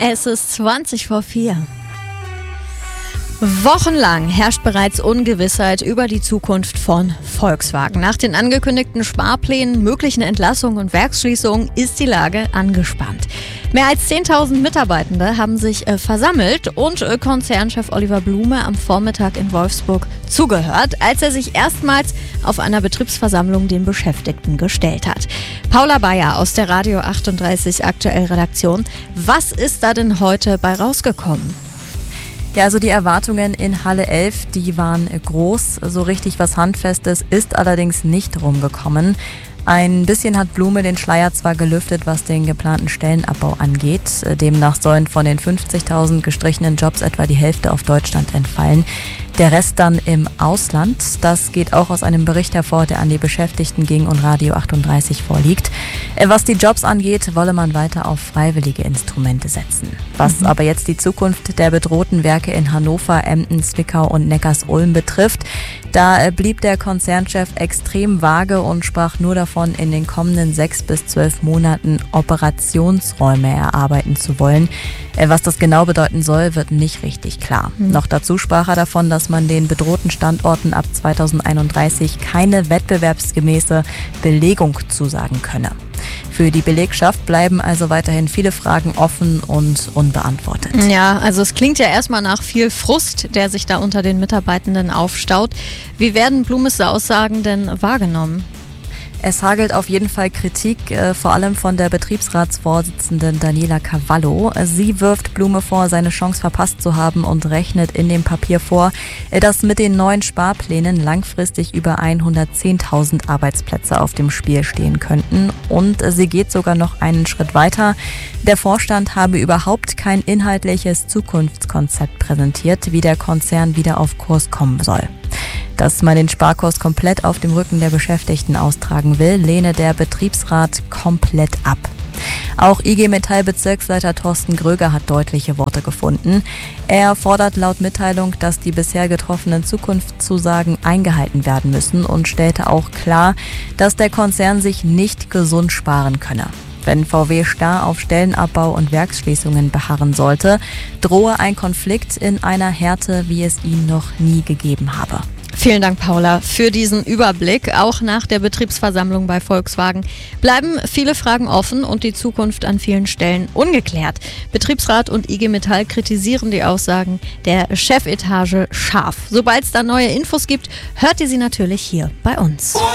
Es ist 4:20. Wochenlang herrscht bereits Ungewissheit über die Zukunft von Volkswagen. Nach den angekündigten Sparplänen, möglichen Entlassungen und Werksschließungen ist die Lage angespannt. Mehr als 10.000 Mitarbeitende haben sich versammelt und Konzernchef Oliver Blume am Vormittag in Wolfsburg zugehört, als er sich erstmals auf einer Betriebsversammlung den Beschäftigten gestellt hat. Paula Bayer aus der Radio 38 Aktuell Redaktion. Was ist da denn heute bei rausgekommen? Ja, also die Erwartungen in Halle 11, die waren groß. So richtig was Handfestes ist allerdings nicht rumgekommen. Ein bisschen hat Blume den Schleier zwar gelüftet, was den geplanten Stellenabbau angeht. Demnach sollen von den 50.000 gestrichenen Jobs etwa die Hälfte auf Deutschland entfallen. Der Rest dann im Ausland. Das geht auch aus einem Bericht hervor, der an die Beschäftigten ging und Radio 38 vorliegt. Was die Jobs angeht, wolle man weiter auf freiwillige Instrumente setzen. Was aber jetzt die Zukunft der bedrohten Werke in Hannover, Emden, Zwickau und Neckarsulm betrifft, da blieb der Konzernchef extrem vage und sprach nur davon, in den kommenden 6 bis 12 Monaten Operationsräume erarbeiten zu wollen. Was das genau bedeuten soll, wird nicht richtig klar. Noch dazu sprach er davon, dass man den bedrohten Standorten ab 2031 keine wettbewerbsgemäße Belegung zusagen könne. Für die Belegschaft bleiben also weiterhin viele Fragen offen und unbeantwortet. Ja, also es klingt ja erstmal nach viel Frust, der sich da unter den Mitarbeitenden aufstaut. Wie werden Blumes Aussagen denn wahrgenommen? Es hagelt auf jeden Fall Kritik, vor allem von der Betriebsratsvorsitzenden Daniela Cavallo. Sie wirft Blume vor, seine Chance verpasst zu haben und rechnet in dem Papier vor, dass mit den neuen Sparplänen langfristig über 110.000 Arbeitsplätze auf dem Spiel stehen könnten. Und sie geht sogar noch einen Schritt weiter. Der Vorstand habe überhaupt kein inhaltliches Zukunftskonzept präsentiert, wie der Konzern wieder auf Kurs kommen soll. Dass man den Sparkurs komplett auf dem Rücken der Beschäftigten austragen will, lehne der Betriebsrat komplett ab. Auch IG Metall-Bezirksleiter Thorsten Gröger hat deutliche Worte gefunden. Er fordert laut Mitteilung, dass die bisher getroffenen Zukunftszusagen eingehalten werden müssen und stellte auch klar, dass der Konzern sich nicht gesund sparen könne. Wenn VW starr auf Stellenabbau und Werksschließungen beharren sollte, drohe ein Konflikt in einer Härte, wie es ihn noch nie gegeben habe. Vielen Dank, Paula, für diesen Überblick. Auch nach der Betriebsversammlung bei Volkswagen bleiben viele Fragen offen und die Zukunft an vielen Stellen ungeklärt. Betriebsrat und IG Metall kritisieren die Aussagen der Chefetage scharf. Sobald es da neue Infos gibt, hört ihr sie natürlich hier bei uns.